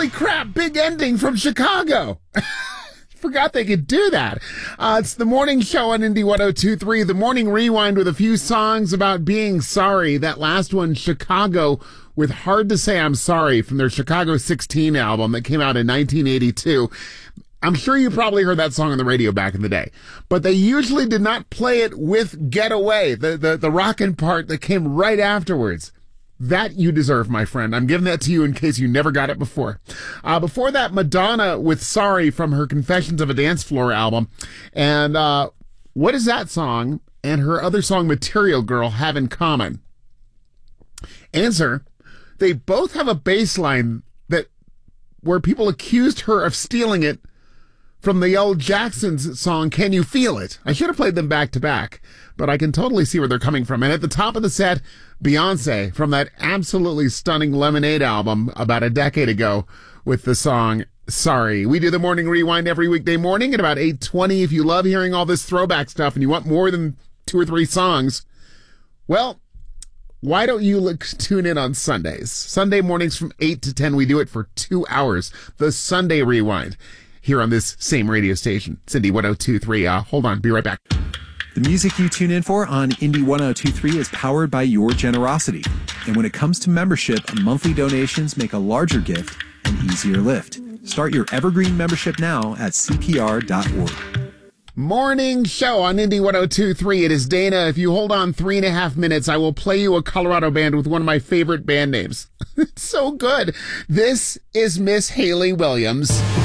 Holy crap, big ending from Chicago. Forgot they could do that. It's the morning show on Indie 102.3, the morning rewind with a few songs about being sorry. That last one, Chicago, with Hard to Say I'm Sorry from their Chicago 16 album that came out in 1982. I'm sure you probably heard that song on the radio back in the day, but they usually did not play it with Get Away, the rockin' part that came right afterwards. That you deserve, my friend. I'm giving that to you in case you never got it before. Before that, Madonna with Sorry from her Confessions of a Dance Floor album. And what does that song and her other song, Material Girl, have in common? Answer, they both have a bass line where people accused her of stealing it from the old Jackson's song, Can You Feel It? I should have played them back to back, but I can totally see where they're coming from. And at the top of the set, Beyonce from that absolutely stunning Lemonade album about a decade ago with the song Sorry. We do the morning rewind every weekday morning at about 8:20. If you love hearing all this throwback stuff and you want more than 2 or 3 songs, well, why don't you tune in on Sundays? Sunday mornings from 8 to 10, we do it for 2 hours. The Sunday Rewind here on this same radio station, Cindy 102.3. Hold on, be right back. The music you tune in for on Indie 102.3 is powered by your generosity. And when it comes to membership, monthly donations make a larger gift an easier lift. Start your Evergreen membership now at CPR.org. Morning show on Indie 102.3. It is Dana. If you hold on 3.5 minutes, I will play you a Colorado band with one of my favorite band names. It's so good. This is Miss Hayley Williams.